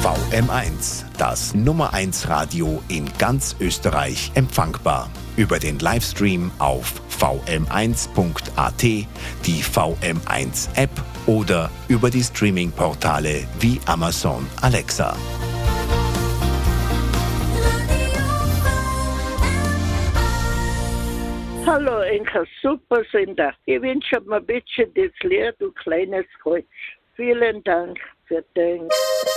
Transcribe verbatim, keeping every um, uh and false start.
V M eins, das Nummer eins Radio in ganz Österreich empfangbar. Über den Livestream auf v m eins punkt a t, die V M eins App oder über die Streaming-Portale wie Amazon Alexa. Hallo, ein super Sender. Ich wünsche mir ein bisschen das Lied, du kleines Kreuz. Vielen Dank für den.